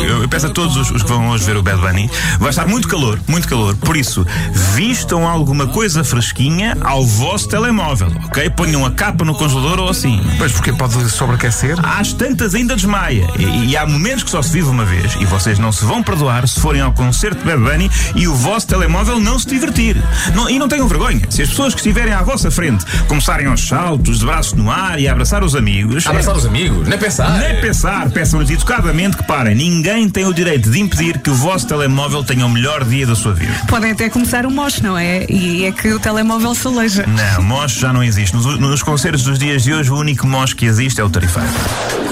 Eu peço a todos os que vão hoje ver o Bad Bunny, vai estar muito calor, por isso, vistam alguma coisa fresquinha ao vosso telemóvel, ok? Ponham a capa no congelador ou assim. Pois, porque pode sobreaquecer. Às tantas ainda desmaia. E há momentos que só se vive uma vez. E vocês não se vão perdoar se forem ao concerto de Bad Bunny e o vosso telemóvel não se divertir. E não tenham vergonha. Se as pessoas que estiverem à vossa frente começarem aos saltos, de braços no ar e a abraçar os amigos... Abraçar os amigos? Nem pensar. Nem pensar. Peçam-lhes educadamente que parem. Ninguém tem o direito de impedir que o vosso telemóvel tenha o melhor dia da sua vida. Podem até começar o moche, não é? E é que o telemóvel se aleija. Não, moche já não existe. Nos concertos dos dias de hoje, o único moche que existe é o tarifário.